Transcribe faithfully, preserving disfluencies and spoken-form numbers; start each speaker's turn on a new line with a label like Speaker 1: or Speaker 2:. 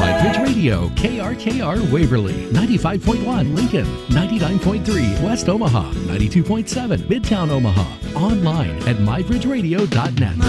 Speaker 1: MyBridge Radio, K R K R Waverly, ninety-five point one Lincoln, ninety-nine point three West Omaha, ninety-two point seven Midtown Omaha. Online at my bridge radio dot net.